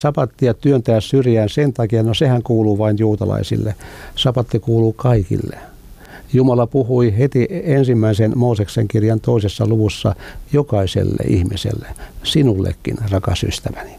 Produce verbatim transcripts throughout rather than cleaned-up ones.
Sapattia työntää syrjään sen takia, no sehän kuuluu vain juutalaisille. Sapatti kuuluu kaikille. Jumala puhui heti ensimmäisen Mooseksen kirjan toisessa luvussa jokaiselle ihmiselle, sinullekin, rakas ystäväni.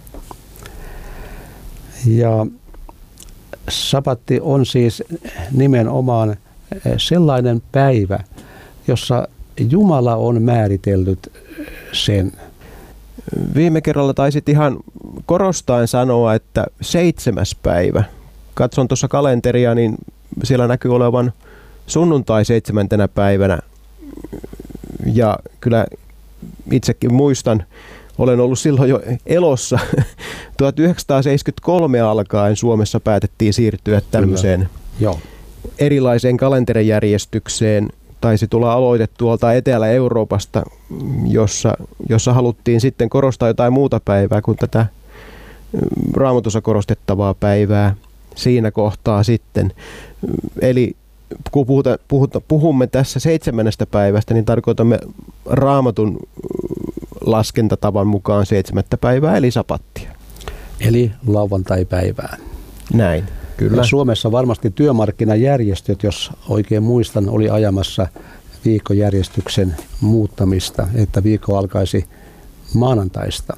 Ja sapatti on siis nimenomaan sellainen päivä, jossa Jumala on määritellyt sen. Viime kerralla taisit ihan korostaen sanoa, että seitsemäs päivä. Katson tuossa kalenteria, niin siellä näkyy olevan sunnuntai seitsemäntenä päivänä. Ja kyllä itsekin muistan, olen ollut silloin jo elossa. tuhatyhdeksänsataaseitsemänkymmentäkolme alkaen Suomessa päätettiin siirtyä tämmöiseen Joo. erilaiseen kalenterijärjestykseen. Taisi tulla aloite tuolta Etelä-Euroopasta, jossa, jossa haluttiin sitten korostaa jotain muuta päivää kuin tätä Raamatussa korostettavaa päivää siinä kohtaa sitten. Eli kun puhuta, puhuta, puhumme tässä seitsemännestä päivästä, niin tarkoitamme Raamatun laskentatavan mukaan seitsemättä päivää, eli sapattia. Eli lauantaipäivää. Näin, kyllä. Ja Suomessa varmasti työmarkkinajärjestöt, jos oikein muistan, oli ajamassa viikkojärjestyksen muuttamista, että viikko alkaisi maanantaista,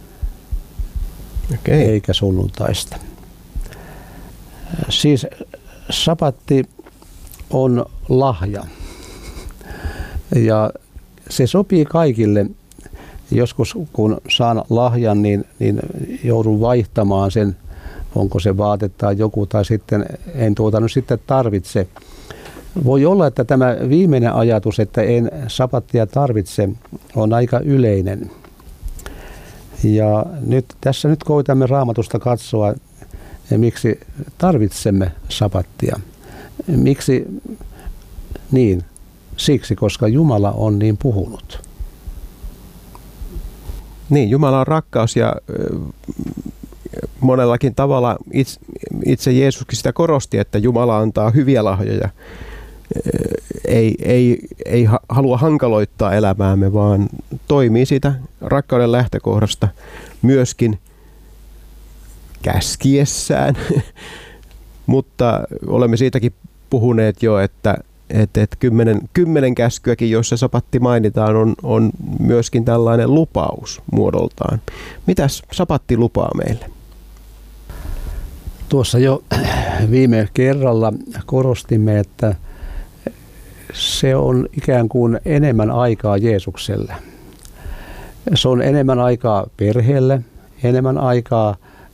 Okei. eikä sunnuntaista. Siis sapatti on lahja ja se sopii kaikille. Joskus kun saan lahjan, niin, niin joudun vaihtamaan sen, onko se vaate tai joku, tai sitten en tuota nyt sitten tarvitse. Voi olla, että tämä viimeinen ajatus, että en sapattia tarvitse, on aika yleinen. Ja nyt, tässä nyt koitamme Raamatusta katsoa, miksi tarvitsemme sapattia. Miksi? Niin, siksi, koska Jumala on niin puhunut. Niin, Jumala on rakkaus ja monellakin tavalla itse, itse Jeesuskin sitä korosti, että Jumala antaa hyviä lahjoja. Ei, ei, ei halua hankaloittaa elämäämme, vaan toimii siitä rakkauden lähtökohdasta myöskin käskiessään. Mutta olemme siitäkin puhuneet jo, että et, et kymmenen, kymmenen käskyäkin, joissa sapatti mainitaan, on, on myöskin tällainen lupaus muodoltaan. Mitäs sapatti lupaa meille? Tuossa jo viime kerralla korostimme, että se on ikään kuin enemmän aikaa Jeesukselle. Se on enemmän aikaa perheelle, enemmän aikaa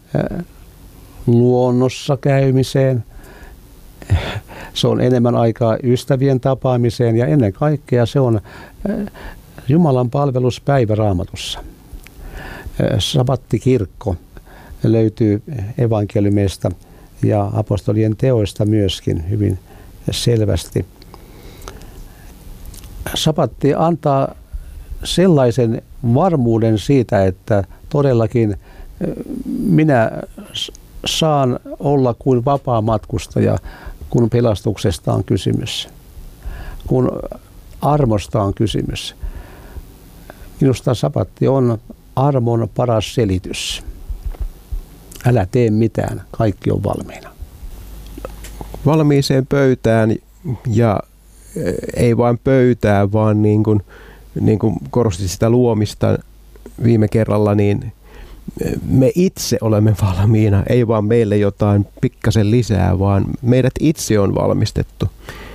luonnossa käymiseen. Se on enemmän aikaa ystävien tapaamiseen ja ennen kaikkea se on Jumalan palveluspäivä Raamatussa. Sabattikirkko löytyy evankeliumeista ja apostolien teoista myöskin hyvin selvästi. Sapatti antaa sellaisen varmuuden siitä, että todellakin minä saan olla kuin vapaa matkustaja, kun pelastuksesta on kysymys, kun armosta on kysymys. Minusta sapatti on armon paras selitys. Älä tee mitään, kaikki on valmiina. Valmiiseen pöytään ja ei vain pöytään, vaan niin kuin, niin kuin korostit sitä luomista viime kerralla, niin me itse olemme valmiina, ei vaan meille jotain pikkasen lisää, vaan meidät itse on valmistettu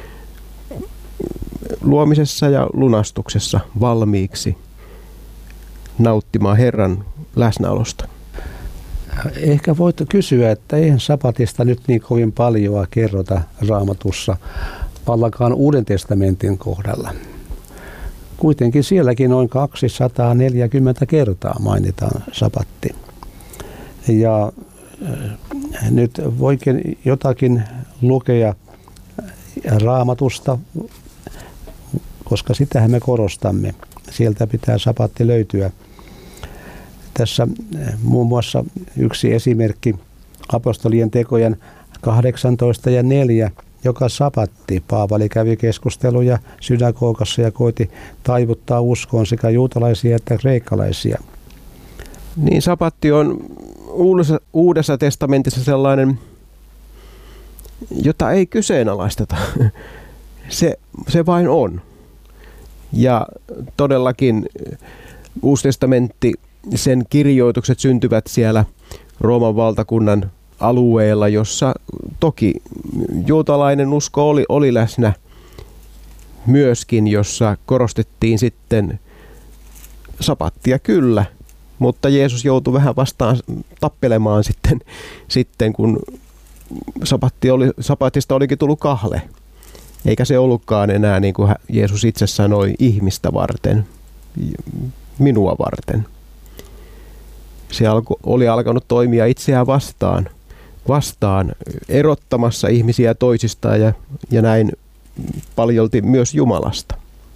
luomisessa ja lunastuksessa valmiiksi nauttimaan Herran läsnäolosta. Ehkä voit kysyä, että eihän sapatista nyt niin kovin paljoa kerrota Raamatussa, pallakaan Uuden testamentin kohdalla. Kuitenkin sielläkin noin kaksisataaneljäkymmentä kertaa mainitaan sapatti. Ja nyt voikin jotakin lukea Raamatusta, koska sitähän me korostamme. Sieltä pitää sapatti löytyä. Tässä muun muassa yksi esimerkki apostolien tekojen kahdeksantoista ja neljä. Joka sapatti Paavali kävi keskusteluja synagogassa ja koitti taivuttaa uskoon sekä juutalaisia että kreikkalaisia. Niin, sapatti on uudessa, uudessa testamentissa sellainen, jota ei kyseenalaisteta. Se, se vain on. Ja todellakin Uusi testamentti, sen kirjoitukset syntyvät siellä Rooman valtakunnan alueella, jossa toki juutalainen usko oli, oli läsnä myöskin, jossa korostettiin sitten sapattia kyllä, mutta Jeesus joutui vähän vastaan tappelemaan sitten, sitten kun sapatti oli, sapatista olikin tullut kahle. Eikä se ollutkaan enää, niin kuin Jeesus itse sanoi, ihmistä varten, minua varten. Se alko, oli alkanut toimia itseään vastaan, vastaan erottamassa ihmisiä toisistaan ja, ja näin paljolti myös Jumalasta.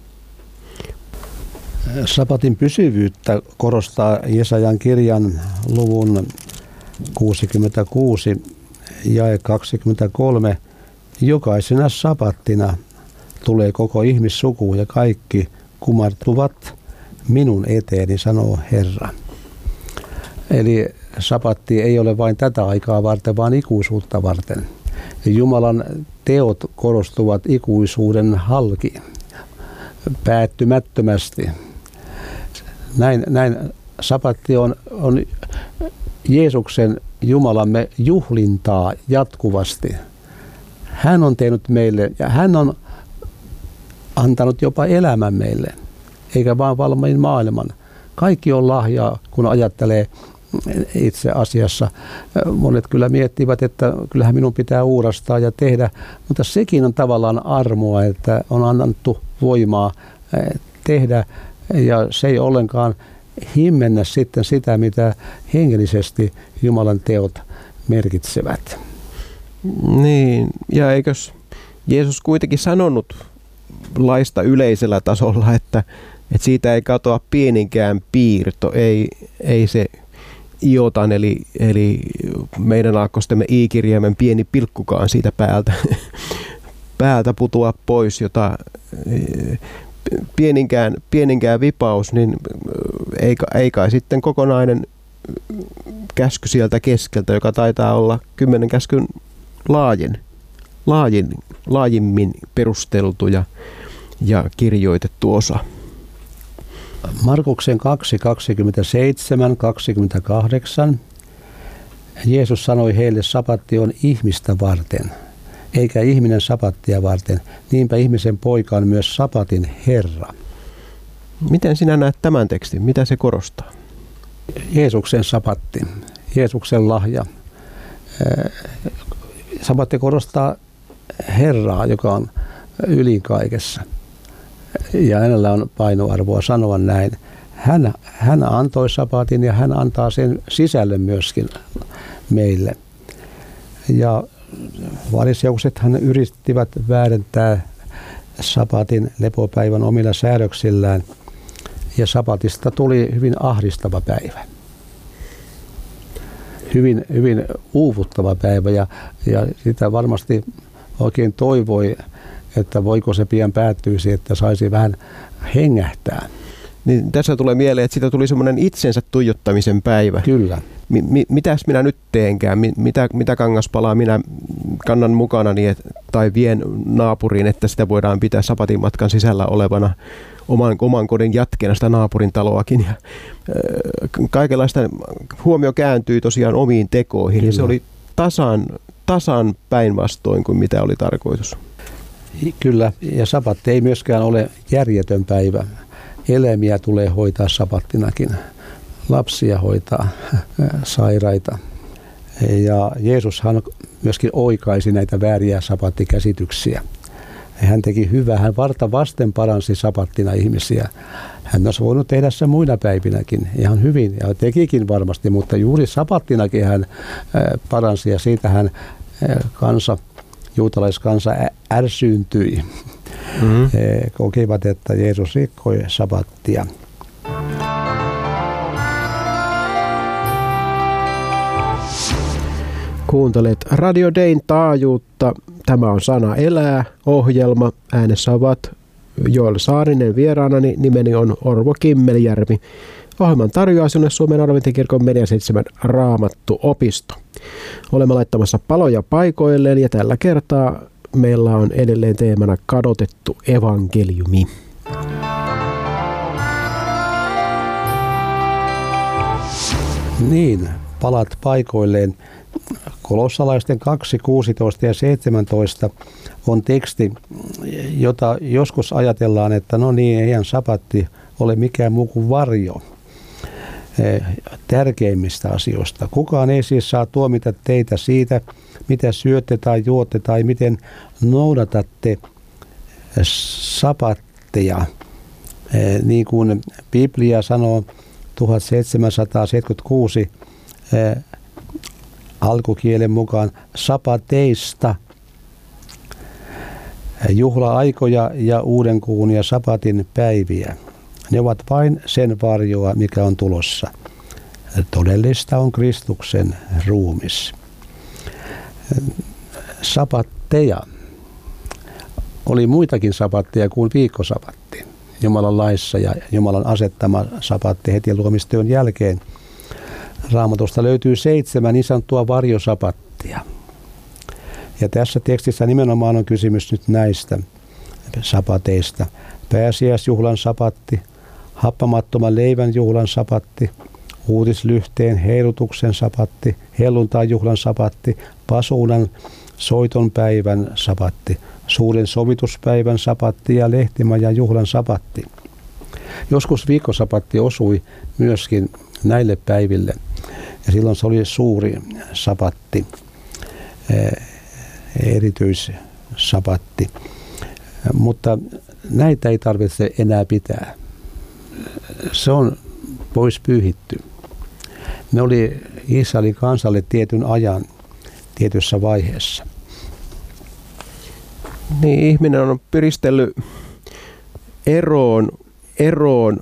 Sapatin pysyvyyttä korostaa Jesajan kirjan luvun kuusikymmentäkuusi jae kaksikymmentäkolme. Jokaisena sapattina tulee koko ihmissuku ja kaikki kumartuvat minun eteeni, sanoo Herra. Eli sapatti ei ole vain tätä aikaa varten, vaan ikuisuutta varten. Jumalan teot korostuvat ikuisuuden halki, päättymättömästi. Näin, näin sapatti on, on Jeesuksen Jumalamme juhlintaa jatkuvasti. Hän on tehnyt meille ja hän on antanut jopa elämän meille, eikä vaan valmiin maailman. Kaikki on lahjaa, kun ajattelee itse asiassa. Monet kyllä miettivät, että kyllähän minun pitää uurastaa ja tehdä, mutta sekin on tavallaan armoa, että on annettu voimaa tehdä ja se ei ollenkaan himmennä sitten sitä, mitä hengellisesti Jumalan teot merkitsevät. Niin, ja eikös Jeesus kuitenkin sanonut laista yleisellä tasolla, että, että siitä ei katoa pieninkään piirto, ei, ei se iotan, eli, eli meidän aakkostemme i-kirjaimen pieni pilkkukaan siitä päältä, päältä putoa pois, jota pieninkään, pieninkään vipaus, niin ei, ei kai sitten kokonainen käsky sieltä keskeltä, joka taitaa olla kymmenen käskyn laajin, laajin, laajimmin perusteltu ja, ja kirjoitettu osa. Markuksen kaksi, kaksikymmentäseitsemän, kaksikymmentäkahdeksan. Jeesus sanoi heille, sapatti on ihmistä varten, eikä ihminen sapattia varten. Niinpä ihmisen poika on myös sapatin Herra. Miten sinä näet tämän tekstin? Mitä se korostaa? Jeesuksen sapatti, Jeesuksen lahja. Sapatti korostaa Herraa, joka on ylin kaikessa. Ja hänellä on painoarvoa sanoa näin. Hän, hän antoi sapatin ja hän antaa sen sisällön myöskin meille. Ja fariseuksethan yrittivät väärentää sapatin lepopäivän omilla säädöksillään. Ja sapatista tuli hyvin ahdistava päivä. Hyvin, hyvin uuvuttava päivä ja, ja sitä varmasti oikein toivoi, että voiko se pian päättyisi, että saisi vähän hengähtää. Niin tässä tulee mieleen, että siitä tuli semmoinen itsensä tuijottamisen päivä. Kyllä. Mi- mi- mitäs minä nyt teenkään? Mi- mitä, mitä kangaspalaa minä kannan mukanani et, tai vien naapuriin, että sitä voidaan pitää sapatin matkan sisällä olevana oman, oman kodin jatkeena sitä naapurin taloakin. Ja, äh, kaikenlaista huomio kääntyy tosiaan omiin tekoihin. Kyllä. Ja se oli tasan, tasan päinvastoin kuin mitä oli tarkoitus. Kyllä, ja sapatti ei myöskään ole järjetön päivä. Eläimiä tulee hoitaa sapattinakin, lapsia hoitaa, sairaita. Ja Jeesushan myöskin oikaisi näitä vääriä sapattikäsityksiä. Hän teki hyvää, hän varta vasten paransi sapattina ihmisiä. Hän olisi voinut tehdä sen muina päivinäkin ihan hyvin, ja tekikin varmasti, mutta juuri sapattinakin hän paransi, ja siitä hän kansa, juutalaiskansa ärsyyntyi. Mm-hmm. He kokivat, että Jeesus rikkoi sapattia. Kuuntelet Radio Dayn taajuutta. Tämä on Sana elää -ohjelma. Äänessä ovat Joel Saarinen vieraanani. Nimeni on Orvo Kimmeljärvi. Ohjelman tarjoaa sinulle Suomen Adventikirkon Media seitsemän Raamattu-opisto. Olemme laittamassa paloja paikoilleen ja tällä kertaa meillä on edelleen teemana kadotettu evankeliumi. Niin, palat paikoilleen. Kolossalaisten kaksi, kuusitoista ja seitsemäntoista on teksti, jota joskus ajatellaan, että no niin, eihän sapatti ole mikään muu kuin varjo tärkeimmistä asioista. Kukaan ei siis saa tuomita teitä siitä, mitä syötte tai juotte tai miten noudatatte sapatteja. Niin kuin Biblia sanoo tuhatseitsemänsataaseitsemänkymmentäkuusi alkukielen mukaan sapateista, juhla-aikoja ja uudenkuun ja sapatin päiviä. Ne ovat vain sen varjoa, mikä on tulossa. Todellista on Kristuksen ruumis. Sapatteja. Oli muitakin sapatteja kuin viikkosapatti. Jumalan laissa ja Jumalan asettama sapatti heti luomistyön jälkeen. Raamatusta löytyy seitsemän niin sanottua varjosapattia. Ja tässä tekstissä nimenomaan on kysymys nyt näistä sapateista. Pääsiäisjuhlan sapatti, happamattoman leivän juhlan sapatti, uutislyhteen heilutuksen sapatti, helluntai-juhlan sapatti, pasuunan soiton päivän sapatti, suuren sovituspäivän sapatti ja lehtimajan juhlan sapatti. Joskus viikkosapatti osui myöskin näille päiville ja silloin se oli suuri sapatti, erityissapatti, mutta näitä ei tarvitse enää pitää. Se on pois pyyhitty. Ne oli Israelin kansalle tietyn ajan, tietyssä vaiheessa. Niin, ihminen on pyristellyt eroon, eroon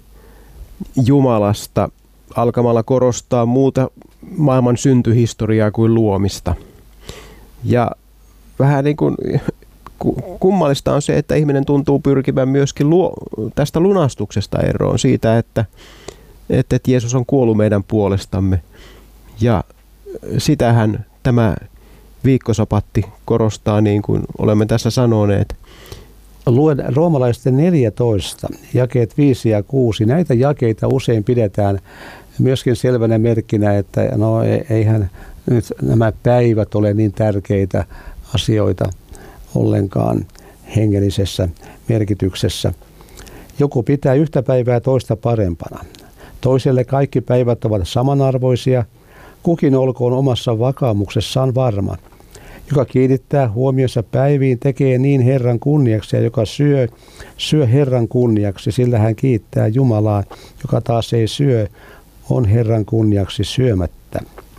Jumalasta alkamalla korostaa muuta maailman syntyhistoriaa kuin luomista. Ja vähän niin kuin kummallista on se, että ihminen tuntuu pyrkivän myöskin luo, tästä lunastuksesta eroon, siitä, että, että Jeesus on kuollut meidän puolestamme. Ja sitähän tämä viikkosapatti korostaa, niin kuin olemme tässä sanoneet. Luen roomalaisten neljätoista, jakeet viisi ja kuusi. Näitä jakeita usein pidetään myöskin selvänä merkkinä, että no eihän nyt nämä päivät ole niin tärkeitä asioita ollenkaan hengellisessä merkityksessä. Joku pitää yhtä päivää toista parempana. Toiselle kaikki päivät ovat samanarvoisia. Kukin olkoon omassa vakaumuksessaan varma. Joka kiinnittää huomionsa päiviin, tekee niin Herran kunniaksi, ja joka syö, syö Herran kunniaksi, sillä hän kiittää Jumalaa. Joka taas ei syö, on Herran kunniaksi syömättä.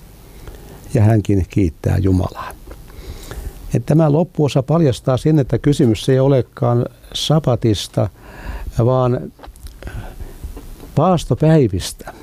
Ja hänkin kiittää Jumalaa. Että tämä loppuosa paljastaa sen, että kysymys ei olekaan sapatista, vaan paastopäivistä,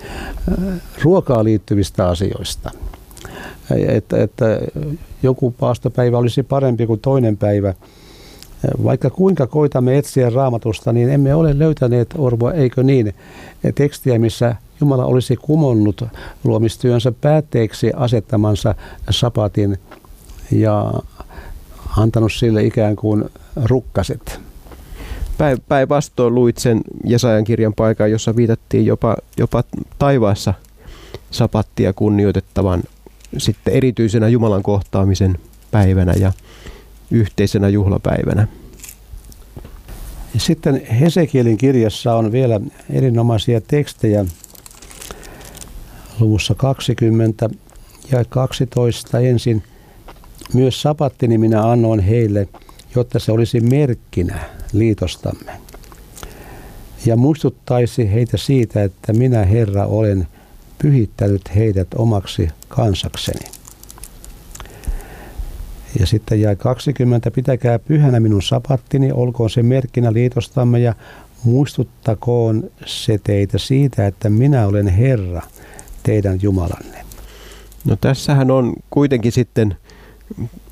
ruokaan liittyvistä asioista. Että, että joku paastopäivä olisi parempi kuin toinen päivä. Vaikka kuinka koitamme etsiä Raamatusta, niin emme ole löytäneet, Orvoa, eikö niin, tekstiä, missä Jumala olisi kumonnut luomistyönsä päätteeksi asettamansa sapatin ja antanut sille ikään kuin rukkaset. Päinvastoin luit sen Jesajan kirjan paikan, jossa viitattiin jopa, jopa taivaassa sapattia kunnioitettavan sitten erityisenä Jumalan kohtaamisen päivänä ja yhteisenä juhlapäivänä. Sitten Hesekielin kirjassa on vielä erinomaisia tekstejä luvussa kaksikymmentä ja kaksitoista ensin. Myös sapattini minä annoin heille, jotta se olisi merkkinä liitostamme. Ja muistuttaisi heitä siitä, että minä Herra olen pyhittänyt heidät omaksi kansakseni. Ja sitten jäi kaksikymmentä, pitäkää pyhänä minun sapattini, olkoon se merkkinä liitostamme ja muistuttakoon se teitä siitä, että minä olen Herra, teidän Jumalanne. No tässähän on kuitenkin sitten,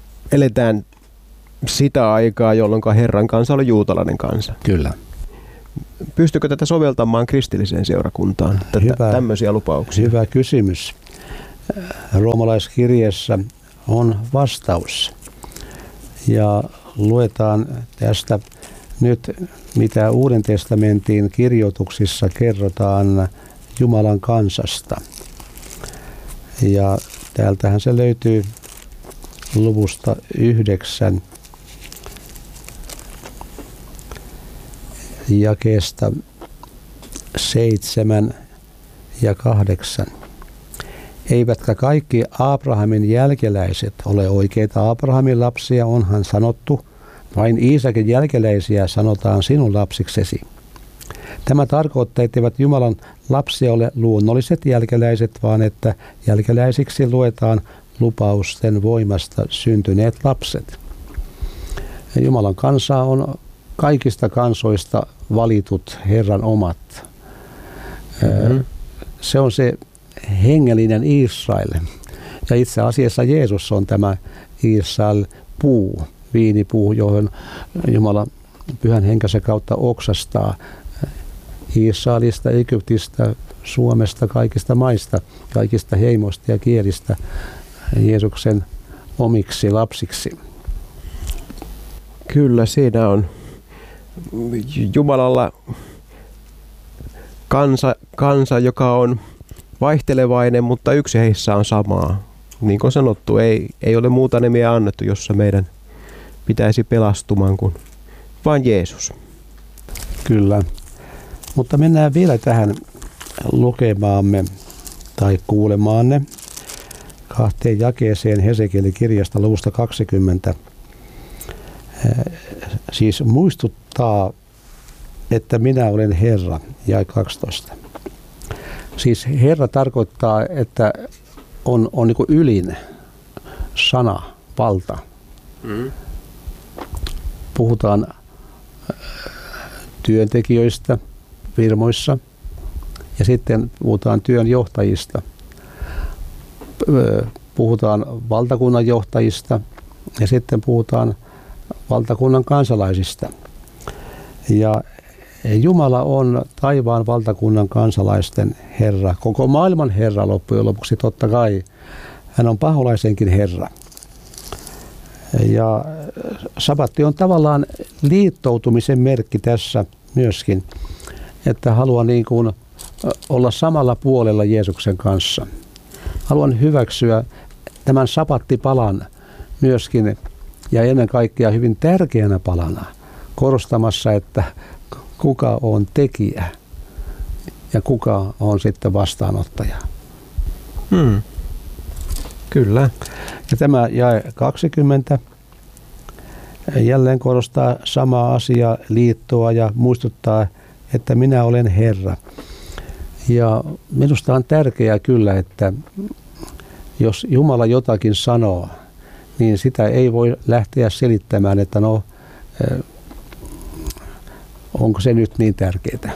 eletään sitä aikaa, jolloin Herran kansa oli juutalainen kansa. Kyllä. Pystykö tätä soveltamaan kristilliseen seurakuntaan, tätä, hyvä, tämmöisiä lupauksia? Hyvä kysymys. Roomalaiskirjeessä on vastaus. Ja luetaan tästä nyt, mitä Uuden testamentin kirjoituksissa kerrotaan Jumalan kansasta. Ja täältähän se löytyy luvusta yhdeksän jakeesta seitsemän ja kahdeksan. Eivätkä kaikki Abrahamin jälkeläiset ole oikeita Abrahamin lapsia, onhan sanottu, vain Iisakin jälkeläisiä sanotaan sinun lapsiksesi. Tämä tarkoittaa, etteivät Jumalan lapsia ole luonnolliset jälkeläiset, vaan että jälkeläisiksi luetaan lupausten voimasta syntyneet lapset. Jumalan kansa on kaikista kansoista valitut Herran omat. Mm-hmm. Se on se hengellinen Israel. Ja itse asiassa Jeesus on tämä Israel-puu, viinipuu, johon Jumala Pyhän Henkensä kautta oksastaa Israelista, Egyptistä, Suomesta, kaikista maista, kaikista heimoista ja kielistä Jeesuksen omiksi lapsiksi. Kyllä, siinä on Jumalalla kansa, kansa, joka on vaihtelevainen, mutta yksi heissä on samaa. Niin kuin sanottu, ei, ei ole muuta nimiä annettu, jossa meidän pitäisi pelastumaan kuin vain Jeesus. Kyllä. Mutta mennään vielä tähän lukemaamme tai kuulemaanne kahteen jakeeseen Hesekielin kirjasta luvusta kaksikymmentä. Siis muistuttaa, että minä olen Herra, jae kaksitoista. Siis Herra tarkoittaa, että on, on niin kuin ylin sana, valta. Mm. Puhutaan työntekijöistä firmoissa ja sitten puhutaan työnjohtajista. Puhutaan valtakunnan johtajista ja sitten puhutaan valtakunnan kansalaisista. Ja Jumala on taivaan valtakunnan kansalaisten Herra, koko maailman Herra loppujen lopuksi totta kai. Hän on paholaisenkin Herra. Ja sabatti on tavallaan liittoutumisen merkki tässä myöskin, että haluan niin kuin olla samalla puolella Jeesuksen kanssa. Haluan hyväksyä tämän sabattipalan myöskin ja ennen kaikkea hyvin tärkeänä palana korostamassa, että kuka on tekijä ja kuka on sitten vastaanottaja. Hmm. Kyllä. Ja tämä jae kaksikymmentä jälleen korostaa samaa asiaa, liittoa ja muistuttaa, että minä olen Herra. Ja minusta on tärkeää kyllä, että jos Jumala jotakin sanoo, niin sitä ei voi lähteä selittämään, että no, onko se nyt niin tärkeää?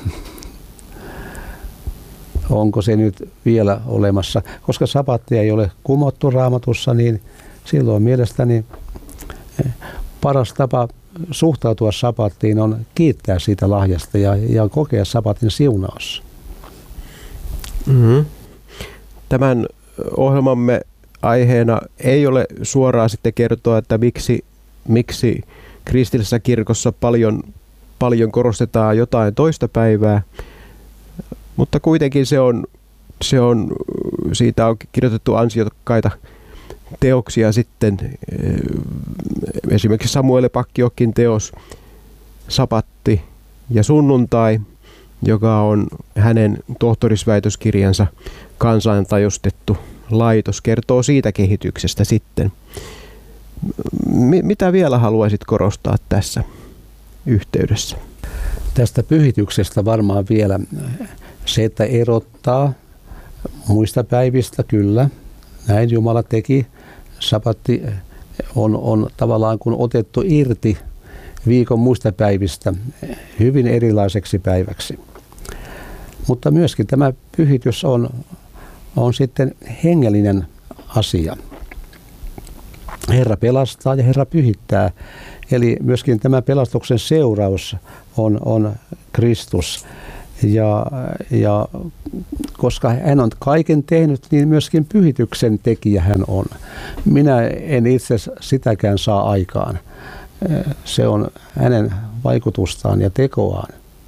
Onko se nyt vielä olemassa? Koska sabattia ei ole kumottu Raamatussa, niin silloin mielestäni paras tapa suhtautua sabattiin on kiittää siitä lahjasta ja, ja kokea sabatin siunaus. Mm-hmm. Tämän ohjelmamme aiheena ei ole suoraan sitten kertoa, että miksi, miksi kristillisessä kirkossa paljon, paljon korostetaan jotain toista päivää, mutta kuitenkin se on, se on, siitä on kirjoitettu ansiokkaita teoksia sitten. Esimerkiksi Samuel Pakkiokin teos Sabatti ja sunnuntai, joka on hänen tohtorisväitöskirjansa kansantajustettu laitos, kertoo siitä kehityksestä sitten. M- mitä vielä haluaisit korostaa tässä yhteydessä? Tästä pyhityksestä varmaan vielä se, että erottaa muista päivistä, kyllä. Näin Jumala teki. Sabatti on, on tavallaan kun otettu irti viikon muista päivistä hyvin erilaiseksi päiväksi. Mutta myöskin tämä pyhitys on, on sitten hengellinen asia. Herra pelastaa ja Herra pyhittää. Eli myöskin tämä pelastuksen seuraus on, on Kristus. Ja, ja koska hän on kaiken tehnyt, niin myöskin pyhityksen tekijä hän on. Minä en itse sitäkään saa aikaan. Se on hänen vaikutustaan ja tekoaan.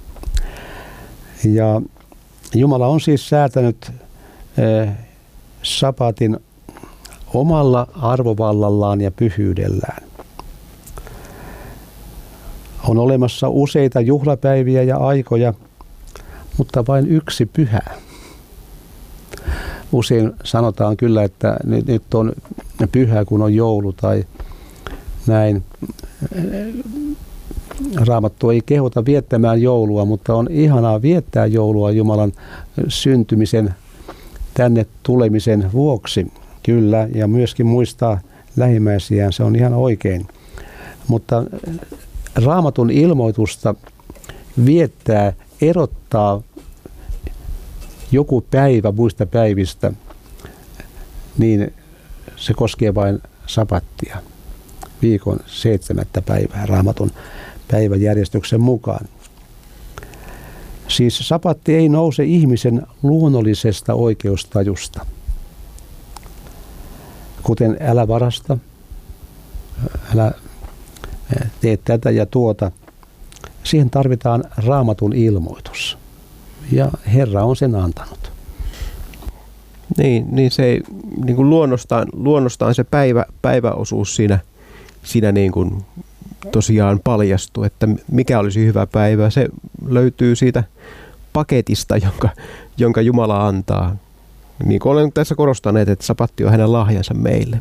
Ja Jumala on siis säätänyt sabatin omalla arvovallallaan ja pyhyydellään. On olemassa useita juhlapäiviä ja aikoja, mutta vain yksi pyhä. Usein sanotaan kyllä, että nyt on pyhä, kun on joulu tai näin. Raamattu ei kehota viettämään joulua, mutta on ihanaa viettää joulua Jumalan syntymisen, tänne tulemisen vuoksi. Kyllä, ja myöskin muistaa lähimmäisiään, se on ihan oikein. Mutta Raamatun ilmoitusta viettää, erottaa joku päivä muista päivistä, niin se koskee vain sabattia, viikon seitsemättä päivää Raamatun päiväjärjestyksen mukaan. Siis sabatti ei nouse ihmisen luonnollisesta oikeustajusta, kuten älä varasta, älä tee tätä ja tuota. Siihen tarvitaan Raamatun ilmoitus, ja Herra on sen antanut. Niin, niin se ei, niin kuin luonnostaan, luonnostaan se päivä, päiväosuus siinä, siinä niin kuin tosiaan paljastuu, että mikä olisi hyvä päivä. Se löytyy siitä paketista, jonka, jonka Jumala antaa. Niin kuin olen tässä korostaneet, että sabatti on hänen lahjansa meille.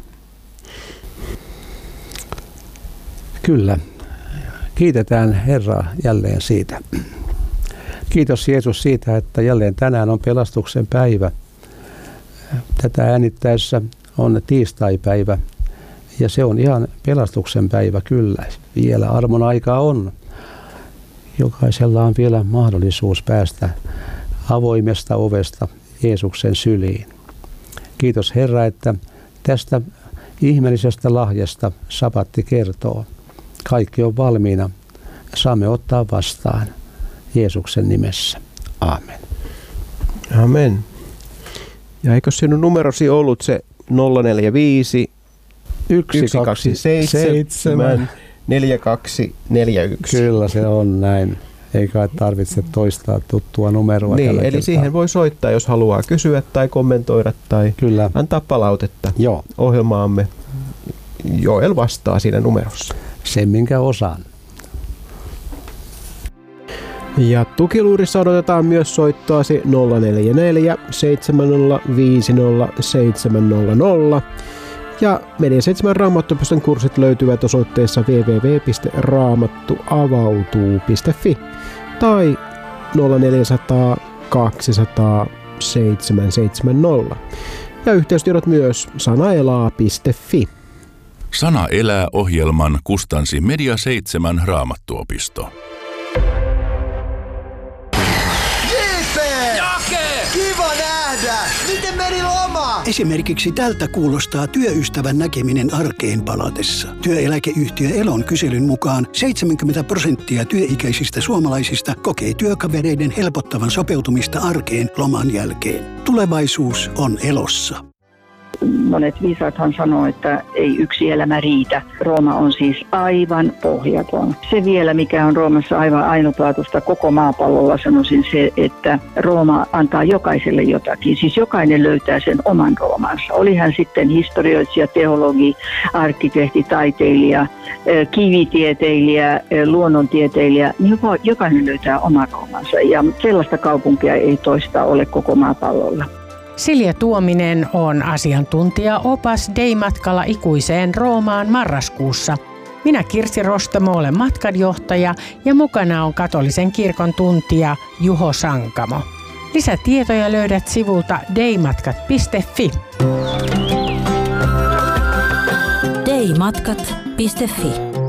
Kyllä. Kiitetään Herraa jälleen siitä. Kiitos Jeesus siitä, että jälleen tänään on pelastuksen päivä. Tätä äänittäessä on tiistaipäivä ja se on ihan pelastuksen päivä kyllä. Vielä armon aikaa on. Jokaisella on vielä mahdollisuus päästä avoimesta ovesta Jeesuksen syliin. Kiitos Herra, että tästä ihmeellisestä lahjasta sabatti kertoo. Kaikki on valmiina. Saamme ottaa vastaan Jeesuksen nimessä. Aamen. Amen. Ja eikö sinun numerosi ollut se nolla neljä viisi yksi kaksi seitsemän neljä kaksi neljä yksi? Kyllä se on näin. Ei kai tarvitse toistaa tuttua numeroa. Niin, eli kertaa. Siihen voi soittaa, jos haluaa kysyä tai kommentoida tai Kyllä. antaa palautetta Joo. ohjelmaamme. Joel vastaa siinä numerossa. Sen minkä osaan. Ja tukiluurissa odotetaan myös soittoasi nolla neljä neljä seitsemän nolla viisi nolla seitsemän nolla nolla. Ja Media seitsemän Raamattuopiston kurssit löytyvät osoitteessa double-u double-u double-u piste raamattuavautuu piste fi tai nolla neljä nolla nolla kaksi nolla nolla seitsemän seitsemän nolla. Ja yhteystiedot myös sanaelaa piste fi. Sana elää -ohjelman kustansi Media seitsemän Raamattuopisto. Kiva nähdä! Miten meni loma? Esimerkiksi tältä kuulostaa työystävän näkeminen arkeen palatessa. Työeläkeyhtiö Elon kyselyn mukaan seitsemänkymmentä prosenttia työikäisistä suomalaisista kokee työkavereiden helpottavan sopeutumista arkeen loman jälkeen. Tulevaisuus on Elossa. Monet viisaathan sanoo, että ei yksi elämä riitä. Rooma on siis aivan pohjaton. Se vielä, mikä on Roomassa aivan ainutlaatuista koko maapallolla, sanoisin se, että Rooma antaa jokaiselle jotakin. Siis jokainen löytää sen oman Roomansa. Oli hän sitten historioitsija, teologi, arkkitehti, taiteilija, kivitieteilijä, luonnontieteilijä. Niin jokainen löytää oman Roomansa ja sellaista kaupunkia ei toista ole koko maapallolla. Silja Tuominen on asiantuntija-opas Dei-matkalla ikuiseen Roomaan marraskuussa. Minä Kirsi Rostamo olen matkanjohtaja ja mukana on katolisen kirkon tuntija Juho Sankamo. Lisätietoja löydät sivulta deimatkat piste fi. deimatkat piste fi.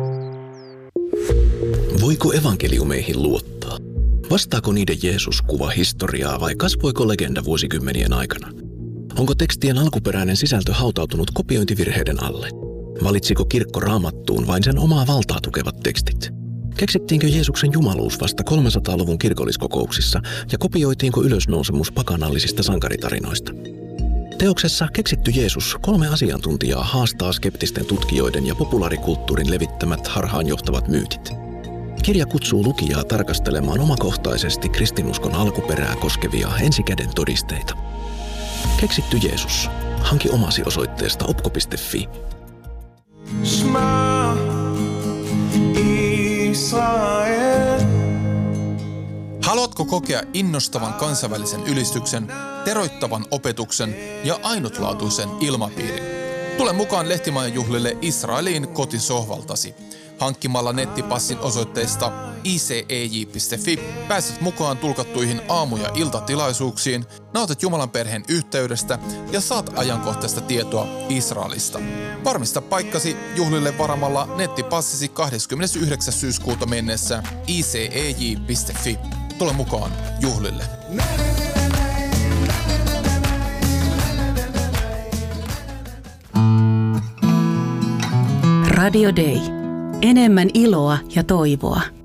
Voiko evankeliumeihin luottaa? Vastaako niiden Jeesus kuva historiaa vai kasvoiko legenda vuosikymmenien aikana? Onko tekstien alkuperäinen sisältö hautautunut kopiointivirheiden alle? Valitsiko kirkko Raamattuun vain sen omaa valtaa tukevat tekstit? Keksittiinkö Jeesuksen jumaluus vasta kolmesataaluvun kirkolliskokouksissa ja kopioitiinko ylösnousemus pakanallisista sankaritarinoista? Teoksessa Keksitty Jeesus kolme asiantuntijaa haastaa skeptisten tutkijoiden ja populaarikulttuurin levittämät harhaanjohtavat myytit. Kirja kutsuu lukijaa tarkastelemaan omakohtaisesti kristinuskon alkuperää koskevia ensikäden todisteita. Keksitty Jeesus. Hanki omasi osoitteesta opko piste fi. Shema Israel. Haluatko kokea innostavan kansainvälisen ylistyksen, teroittavan opetuksen ja ainutlaatuisen ilmapiirin? Tule mukaan Lehtimajan juhlille Israeliin kotisohvaltasi. Hankkimalla nettipassin osoitteesta i c e j piste f i pääset mukaan tulkattuihin aamu- ja iltatilaisuuksiin, nautit Jumalan perheen yhteydestä ja saat ajankohtaista tietoa Israelista. Varmista paikkasi juhlille varamalla nettipassisi kahdeskymmenesyhdeksäs syyskuuta mennessä i c e j piste f i. Tule mukaan juhlille. Radio Day. Enemmän iloa ja toivoa.